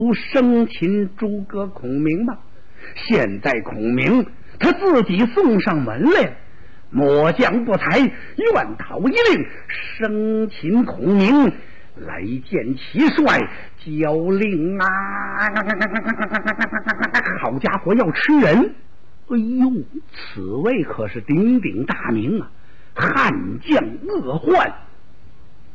生擒诸葛孔明吧。现在孔明他自己送上门来，末将不才，愿讨一令，生擒孔明，来见其帅，交令啊！好家伙，要吃人！哎呦，此位可是鼎鼎大名啊，悍将恶患，